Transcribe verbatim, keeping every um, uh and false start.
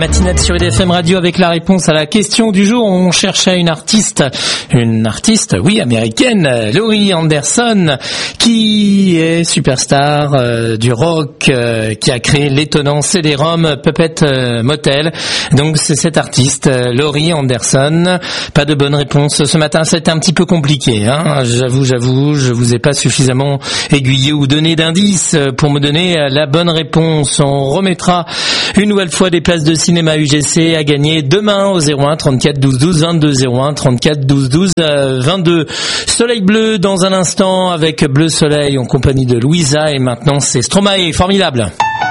matinale sur I D F M Radio avec la réponse à la question du jour. On cherchait une artiste, une artiste, oui, américaine, Laurie Anderson, qui est superstar euh, du rock, euh, qui a créé l'étonnant C D-ROM Puppet euh, Motel. Donc c'est cette artiste, euh, Laurie Anderson. Pas de bonne réponse ce matin, ça a été un petit peu compliqué, hein. J'avoue, j'avoue, je vous ai pas suffisamment aiguillé ou donné d'indices pour me donner la bonne réponse. On remettra une nouvelle fois des places de cinéma U G C à gagner demain au zéro un trente-quatre douze douze vingt-deux, zéro un trente-quatre douze douze vingt-deux. Soleil bleu dans un instant avec Bleu Soleil en compagnie de Louisa, et maintenant c'est Stromae, formidable.